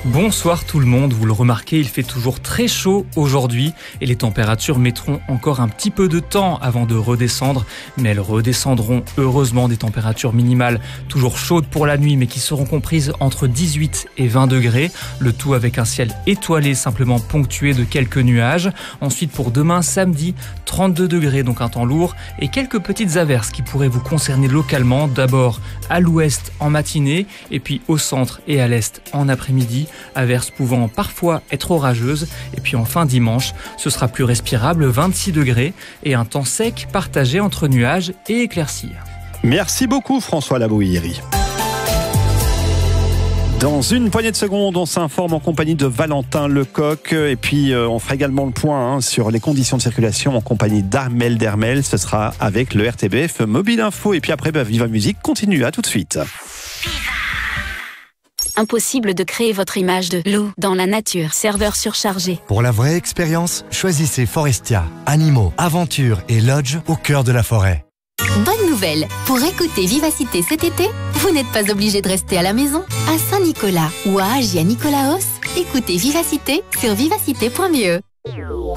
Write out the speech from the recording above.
Bonsoir tout le monde, vous le remarquez, il fait toujours très chaud aujourd'hui et les températures mettront encore un petit peu de temps avant de redescendre, mais elles redescendront heureusement, des températures minimales toujours chaudes pour la nuit mais qui seront comprises entre 18 et 20 degrés, le tout avec un ciel étoilé simplement ponctué de quelques nuages. Ensuite pour demain samedi, 32 degrés, donc un temps lourd et quelques petites averses qui pourraient vous concerner localement, d'abord à l'ouest en matinée et puis au centre et à l'est en après-midi. Averses pouvant parfois être orageuses. Et puis enfin dimanche, ce sera plus respirable, 26 degrés et un temps sec partagé entre nuages et éclaircies. Merci beaucoup François Labouhiri. Dans une poignée de secondes, on s'informe en compagnie de Valentin Lecoq et puis on fera également le point sur les conditions de circulation en compagnie d'Armel Dermel. Ce sera avec le RTBF Mobile Info et puis après Viva Musique continue. À tout de suite. Impossible de créer votre image de loup dans la nature. Serveur surchargé. Pour la vraie expérience, choisissez Forestia. Animaux, aventures et lodge au cœur de la forêt. Bonne nouvelle! Pour écouter Vivacité cet été, vous n'êtes pas obligé de rester à la maison. À Saint-Nicolas ou à Agia Nicolaos, écoutez Vivacité sur vivacité.be.